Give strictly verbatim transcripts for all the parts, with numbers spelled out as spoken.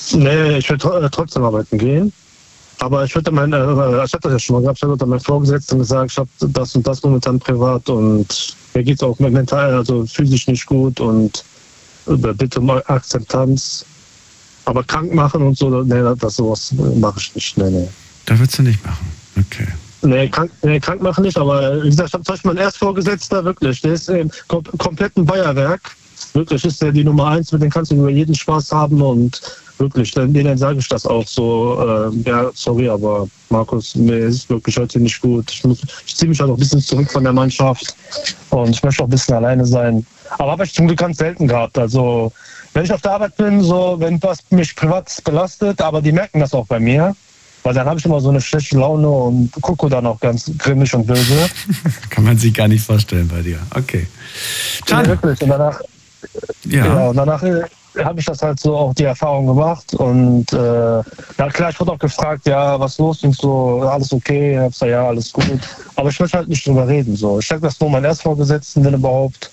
Nee, ich will tr- trotzdem arbeiten gehen. Aber ich würde mein, äh, ich habe das ja schon mal gehabt, ich habe meinem Vorgesetzten gesagt, ich habe das und das momentan privat und mir geht es auch mental, also physisch nicht gut und bitte um Akzeptanz. Aber krank machen und so, nee, das sowas mache ich nicht, nee, nee. Das willst du nicht machen, okay. Nee, krank, nee, krank machen nicht, aber wie gesagt, ich habe zum Beispiel meinen Erstvorgesetzter, wirklich, der ist im kom- kompletten Bayerwerk, wirklich ist der die Nummer eins, mit dem kannst du über jeden Spaß haben und wirklich, denen sage ich das auch so, äh, ja, sorry, aber Markus, mir ist wirklich heute nicht gut. Ich, muss, ich ziehe mich halt auch ein bisschen zurück von der Mannschaft und ich möchte auch ein bisschen alleine sein. Aber habe ich zum Glück ganz selten gehabt, also wenn ich auf der Arbeit bin, so, wenn was mich privat belastet, aber die merken das auch bei mir, weil dann habe ich immer so eine schlechte Laune und gucke dann auch ganz grimmig und böse. Kann man sich gar nicht vorstellen bei dir. Okay. Ja, wirklich. Und danach, ja. ja, und danach äh, habe ich das halt so auch die Erfahrung gemacht. Und äh, ja klar, ich wurde auch gefragt, ja, was ist los und so, alles okay? Ich habe gesagt, ja, alles gut. Aber ich möchte halt nicht drüber reden. So. Ich sage das nur meinen Erstvorgesetzten, wenn überhaupt.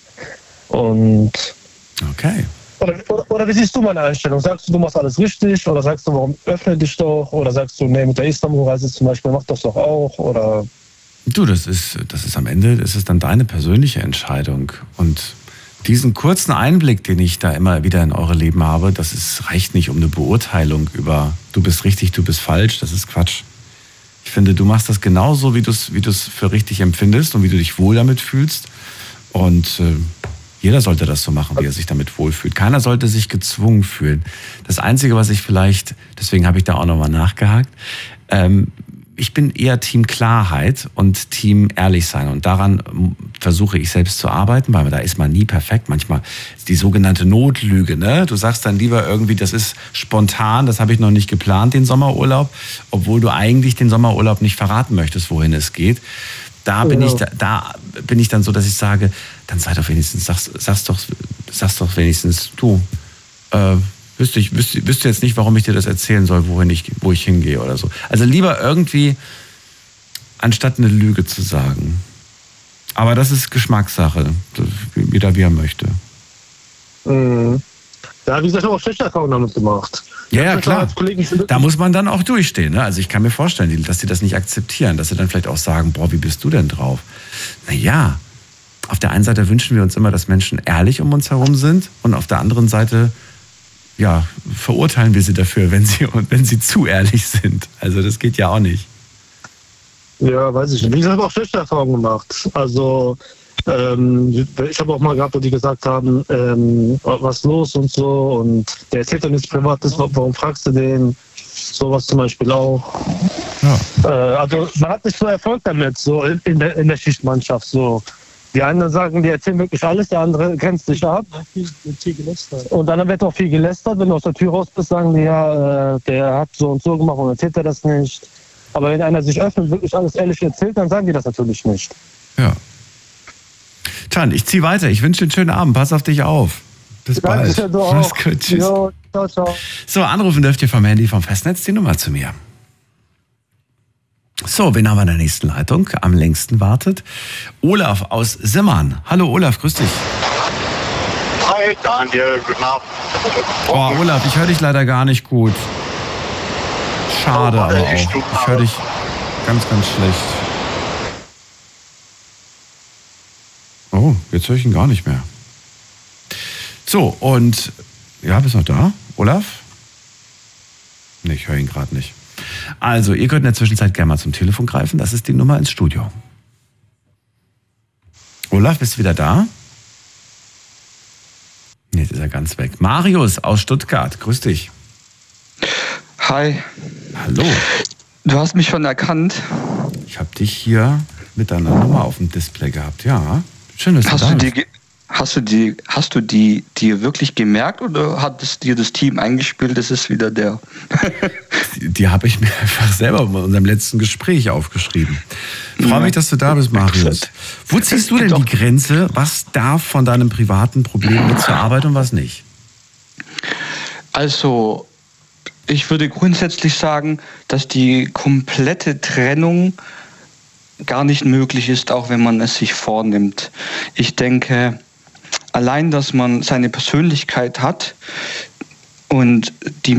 Und okay. Oder, oder, oder wie siehst du meine Einstellung? Sagst du, du machst alles richtig? Oder sagst du, warum öffne dich doch? Oder sagst du, nee, mit der Istanbul-Reise zum Beispiel, mach das doch auch? Oder du, das ist, das ist am Ende, das ist dann deine persönliche Entscheidung. Und diesen kurzen Einblick, den ich da immer wieder in eure Leben habe, das ist, reicht nicht um eine Beurteilung über, du bist richtig, du bist falsch, das ist Quatsch. Ich finde, du machst das genauso, wie du es wie du es für richtig empfindest und wie du dich wohl damit fühlst. Und äh, jeder sollte das so machen, wie er sich damit wohlfühlt. Keiner sollte sich gezwungen fühlen. Das Einzige, was ich vielleicht, deswegen habe ich da auch nochmal nachgehakt, ähm, ich bin eher Team Klarheit und Team ehrlich sein. Und daran versuche ich selbst zu arbeiten, weil da ist man nie perfekt. Manchmal ist die sogenannte Notlüge, ne? Du sagst dann lieber irgendwie, das ist spontan, das habe ich noch nicht geplant, den Sommerurlaub, obwohl du eigentlich den Sommerurlaub nicht verraten möchtest, wohin es geht. Da bin, genau. ich, da, da bin ich dann so, dass ich sage, dann sei doch wenigstens, sag's, sag's doch, sag's doch wenigstens, du, äh, wüsste ich, wüsste, wüsste jetzt nicht, warum ich dir das erzählen soll, wohin ich, wo ich hingehe oder so. Also lieber irgendwie, anstatt eine Lüge zu sagen. Aber das ist Geschmackssache, das, jeder wie er möchte. Mhm. Ja, wie gesagt, ich habe auch schlechte Erfahrungen damit gemacht. Ja, ja, klar. Da muss man dann auch durchstehen. Ne? Also ich kann mir vorstellen, dass sie das nicht akzeptieren, dass sie dann vielleicht auch sagen, boah, wie bist du denn drauf? Naja, auf der einen Seite wünschen wir uns immer, dass Menschen ehrlich um uns herum sind und auf der anderen Seite, ja, verurteilen wir sie dafür, wenn sie, wenn sie zu ehrlich sind. Also das geht ja auch nicht. Ja, weiß ich nicht. Ich habe auch schlechte Erfahrungen gemacht. Also Ähm, ich habe auch mal gehabt, wo die gesagt haben, ähm, was ist los und so, und der erzählt dann nichts Privates, warum fragst du den? Sowas zum Beispiel auch. Ja. Äh, also man hat nicht so Erfolg damit, so in der, in der Schichtmannschaft. So. Die einen sagen, die erzählen wirklich alles, der andere grenzt sich ab. Und dann wird auch viel gelästert. Wenn du aus der Tür raus bist, sagen die, ja, äh, der hat so und so gemacht und erzählt er das nicht. Aber wenn einer sich öffnet, wirklich alles ehrlich erzählt, dann sagen die das natürlich nicht. Ja. Can, ich zieh weiter. Ich wünsche dir einen schönen Abend. Pass auf dich auf. Bis bald. Danke, du auch. Mach's gut. Tschüss. Jo, ciao, ciao. So, anrufen dürft ihr vom Handy vom Festnetz die Nummer zu mir. So, wen haben wir in der nächsten Leitung? Am längsten wartet Olaf aus Simmern. Hallo Olaf, grüß dich. Hi Daniel, guten Abend. Oh Olaf, ich höre dich leider gar nicht gut. Schade, oh, aber auch. Ich höre dich ganz, ganz schlecht. Oh, jetzt höre ich ihn gar nicht mehr. So, und ja, bist du noch da, Olaf? Nee, ich höre ihn gerade nicht. Also, ihr könnt in der Zwischenzeit gerne mal zum Telefon greifen. Das ist die Nummer ins Studio. Olaf, bist du wieder da? Nee, jetzt ist er ganz weg. Marius aus Stuttgart, grüß dich. Hi. Hallo. Du hast mich schon erkannt. Ich habe dich hier mit deiner Nummer auf dem Display gehabt, ja. Schön, dass du hast da du bist. die, hast du die, hast du die dir wirklich gemerkt oder hat es dir das Team eingespielt? Das ist wieder der. die die habe ich mir einfach selber bei unserem letzten Gespräch aufgeschrieben. Ich freue mich, dass du da bist, Marius. Wo ziehst du denn die Grenze? Was darf von deinem privaten Problem mit zur Arbeit und was nicht? Also, ich würde grundsätzlich sagen, dass die komplette Trennung gar nicht möglich ist, auch wenn man es sich vornimmt. Ich denke, allein, dass man seine Persönlichkeit hat und die